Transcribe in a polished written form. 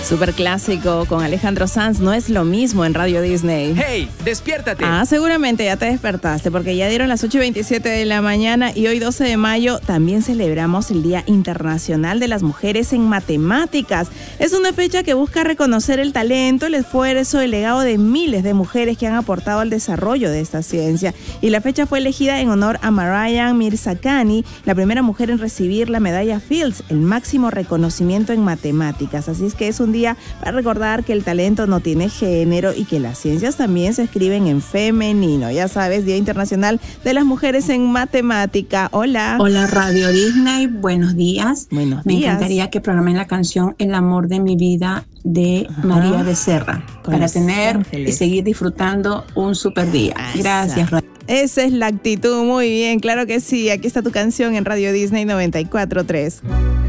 Súper clásico con Alejandro Sanz, no es lo mismo en Radio Disney. ¡Hey! ¡Despiértate! Seguramente ya te despertaste porque ya dieron las 8:27 de la mañana y hoy 12 de mayo también celebramos el Día Internacional de las Mujeres en Matemáticas. Es una fecha que busca reconocer el talento, el esfuerzo, el legado de miles de mujeres que han aportado al desarrollo de esta ciencia. Y la fecha fue elegida en honor a Mariam Mirzakhani, la primera mujer en recibir la medalla Fields, el máximo reconocimiento en matemáticas. Así es que es un día para recordar que el talento no tiene género y que las ciencias también se escriben en femenino. Ya sabes, Día Internacional de las Mujeres en Matemática. Hola. Hola Radio Disney, buenos días. Buenos días. Me encantaría que programen la canción El amor de mi vida de María Becerra para tener y seguir disfrutando un super día. Gracias, Radio. Esa es la actitud, muy bien, claro que sí. Aquí está tu canción en Radio Disney 94.3.